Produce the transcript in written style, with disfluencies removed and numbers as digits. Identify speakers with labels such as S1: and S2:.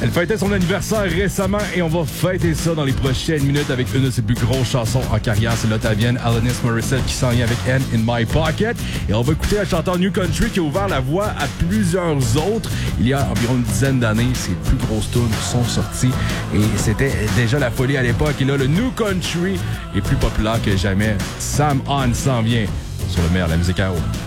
S1: Elle fêtait son anniversaire récemment et on va fêter ça dans les prochaines minutes avec une de ses plus grosses chansons en carrière. C'est l'Ottavienne Alanis Morissette qui s'en vient avec Hand in My Pocket. Et on va écouter un chanteur New Country qui a ouvert la voie à plusieurs autres. Il y a environ une dizaine d'années, ses plus grosses tunes sont sorties et c'était déjà la folie à l'époque. Et là, le New Country est plus populaire que jamais. Sam On s'en vient sur le meilleur de la musique à eau.